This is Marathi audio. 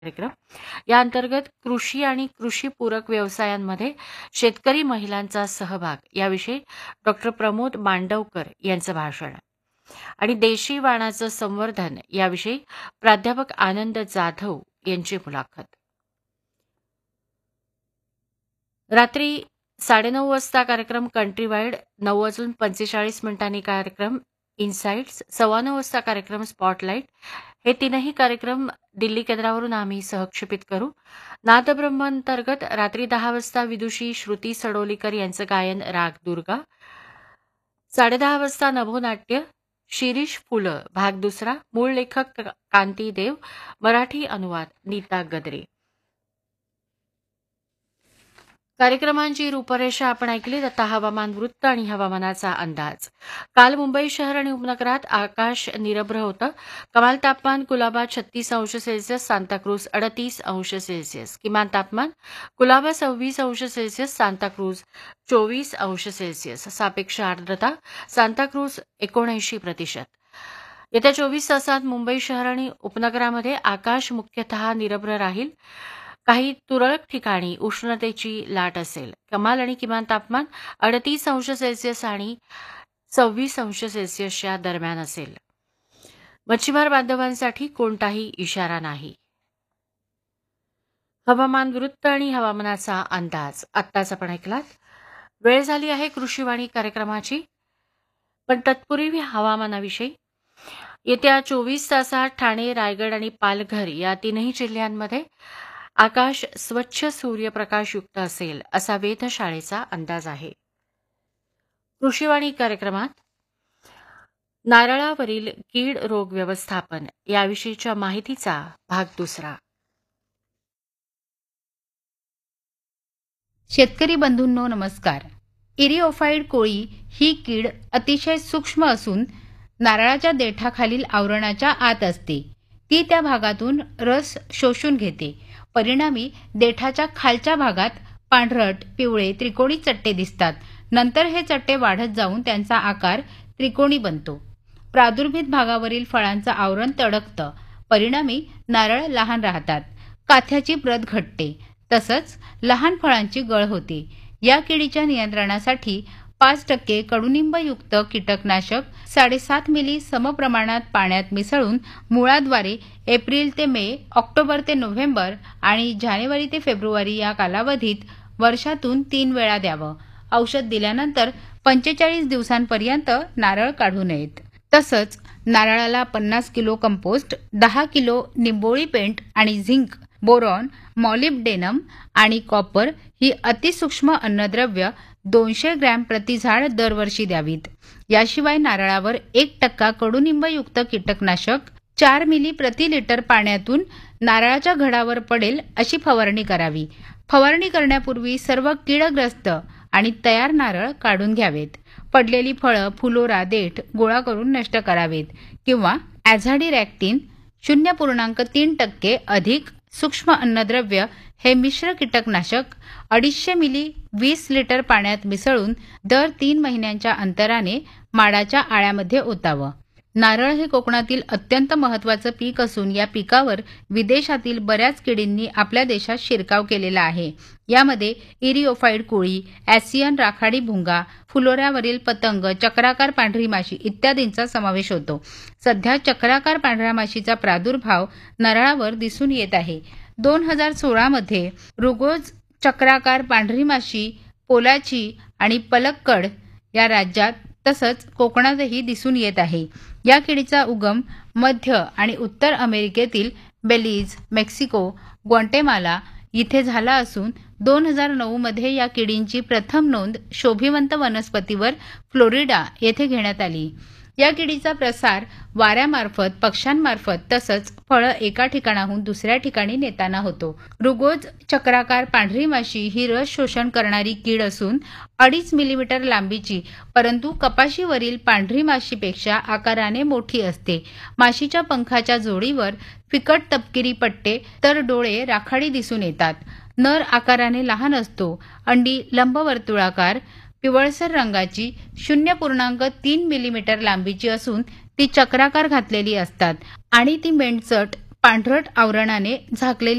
कार्यक्रम या अंतर्गत कृषी आणि कृषी पूरक व्यवसायांमध्ये शेतकरी महिलांचा सहभाग याविषयी डॉक्टर प्रमोद मांडवकर यांचं भाषण आणि देशी वाणाचं संवर्धन याविषयी प्राध्यापक आनंद जाधव यांची मुलाखत. रात्री 9:30 वाजता कार्यक्रम कंट्री वाईड, 9:45 कार्यक्रम इनसाइट्स, 9:15 वाजता कार्यक्रम स्पॉटलाइट. हे तीनही कार्यक्रम दिल्ली केंद्रावरून आम्ही सहक्षेपित करू. नादब्रह्म अंतर्गत रात्री 10 वाजता विदुषी श्रुती सडोलीकर यांचं गायन राग दुर्गा. 10:30 वाजता नभोनाट्य शिरीष फुलं भाग दुसरा, मूळ लेखक कांती देव, मराठी अनुवाद नीता गद्रे. कार्यक्रमांची रूपरेषा आपण ऐकली. आता हवामान वृत्त आणि हवामानाचा अंदाज. काल मुंबई शहर आणि उपनगरात आकाश निरभ्र होतं. कमाल तापमान कुलाबा 36 अंश सेल्सिअस, सांताक्रूज 38 अंश सेल्सिअस. किमान तापमान कुलाबा 26 अंश सेल्सिअस, सांताक्रूज 24 अंश सेल्सिअस. सापेक्ष आर्द्रता सांताक्रूज 79%. येत्या 24 तासात मुंबई शहर आणि उपनगरामध्ये आकाश मुख्यतः निरभ्र राहील. काही तुरळक ठिकाणी उष्णतेची लाट असेल. कमाल आणि किमान तापमान 38 अंश सेल्सिअस आणि 26 अंश सेल्सिअसच्या दरम्यान असेल. मच्छीमार बांधवांसाठी कोणताही इशारा नाही. हवामान वृत्त आणि हवामानाचा अंदाज आत्ताच आपण ऐकलात. वेळ झाली आहे कृषीवाणी कार्यक्रमाची, पण तत्पूर्वी हवामानाविषयी. येत्या 24 तासात ठाणे, रायगड आणि पालघर या तीनही जिल्ह्यांमध्ये आकाश स्वच्छ सूर्यप्रकाशयुक्त असेल असा वेधशाळेचा अंदाज आहे. कृषीवाणी कार्यक्रमात नारळावरील कीड रोग व्यवस्थापन याविषयीच्या माहितीचा भाग दुसरा. शेतकरी बंधूंनो नमस्कार. इरिओफाइड कोळी ही कीड अतिशय सूक्ष्म असून नारळाच्या देठाखालील आवरणाच्या आत असते. ती त्या भागातून रस शोषून घेते. परिणामी देठाच्या खालच्या भागात पांढरट, पिवळे, त्रिकोणी चट्टे दिसतात. नंतर हे चट्टे वाढत जाऊन त्यांचा आकार त्रिकोणी बनतो. प्रादुर्भीत भागावरील फळांचं आवरण तडकतं. परिणामी नारळ लहान राहतात. काथ्याची प्रत घटते. तसंच लहान फळांची गळ होते. या किडीच्या नियंत्रणासाठी 5% कडुनिंबयुक्त कीटकनाशक 7.5 मिली समप्रमाणात पाण्यात मिसळून मुळाद्वारे एप्रिल ते मे, ऑक्टोबर ते नोव्हेंबर आणि जानेवारी ते फेब्रुवारी या कालावधीत वर्षातून 3 वेळा द्यावं. औषध दिल्यानंतर 45 दिवसांपर्यंत नारळ काढू नयेत. तसंच नारळाला 50 किलो कंपोस्ट, 10 किलो निंबोळी पेंट आणि झिंक, बोरॉन, मॉलिब्डेनम आणि कॉपर ही अतिसूक्ष्म अन्नद्रव्य 200 ग्रॅम प्रति झाड दरवर्षी द्यावीत. याशिवाय नारळावर 1% कडुनिंबयुक्त कीटकनाशक 4 मिली प्रति लिटर पाण्यातून नारळाच्या घडावर पडेल अशी फवारणी करावी. फवारणी करण्यापूर्वी सर्व कीडग्रस्त आणि तयार नारळ काढून घ्यावेत. पडलेली फळं, फुलोरा, देठ गोळा करून नष्ट करावेत किंवा ॲझाडिरॅक्टिन 0.3% अधिक सूक्ष्म अन्नद्रव्य हे मिश्र कीटकनाशक 250 मिली 20 लिटर पाण्यात मिसळून दर 3 महिन्यांच्या अंतराने माडाच्या आळ्यामध्ये ओतावं. नारळ हे कोकणातील अत्यंत महत्त्वाचं पीक असून या पिकावर विदेशातील बऱ्याच किडींनी आपल्या देशात शिरकाव केलेला आहे. यामध्ये इरिओफाइड कोळी, ॲसियन राखाडी भुंगा, फुलोऱ्यावरील पतंग, चक्राकार पांढरी माशी इत्यादींचा समावेश होतो. सध्या चक्राकार पांढऱ्या माशीचा प्रादुर्भाव नारळावर दिसून येत आहे. 2016 मध्ये रुगोज, चक्राकार पांढरी माशी, पोलाची आणि पलक्कड या राज्यात तसंच कोकणातही दिसून येत आहे. या किडीचा उगम मध्य आणि उत्तर अमेरिकेतील बेलीज, मेक्सिको, ग्वाटेमाला इथे झाला असून 2009 मध्ये या किडींची प्रथम नोंद शोभिवंत वनस्पतीवर फ्लोरिडा येथे घेण्यात आली. या किडीचा प्रसार वाऱ्यामार्फत, पक्ष्यांमार्फत तसंच फळं एका ठिकाणाहून दुसऱ्या ठिकाणी नेताना होतो. रुगोज चक्राकार पांढरी माशी ही रस शोषण करणारी कीड असून 2.5 मिलीमीटर लांबीची, परंतु कपाशीवरील पांढरी माशीपेक्षा आकाराने मोठी असते. माशीच्या पंखाच्या जोडीवर फिकट तपकिरी पट्टे तर डोळे राखाडी दिसून येतात. नर आकाराने लहान असतो. अंडी लंबवर्तुळाकार, पिवळसर रंगाची, 0.3 मिलीमीटर लांबीची असून ती चक्राकार घातलेली असतात आणि ती मेंढचट पांढरट आवरणाने झाकलेली